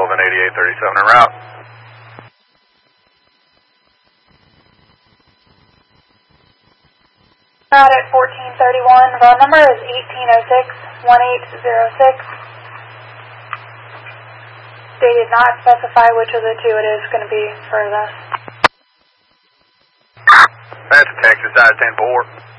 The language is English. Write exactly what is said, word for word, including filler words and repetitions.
Sullivan eighty-eight thirty-seven en route. Out at fourteen thirty-one, road number is eighteen oh six, one eight zero six. They did not specify which of the two it is going to be for this. That's Texas I ten four.